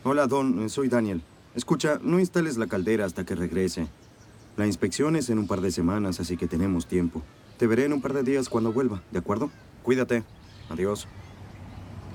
Hola, Don. Soy Daniel. Escucha, no instales la caldera hasta que regrese. La inspección es en un par de semanas, así que tenemos tiempo. Te veré en un par de días cuando vuelva, ¿de acuerdo? Cuídate. Adiós.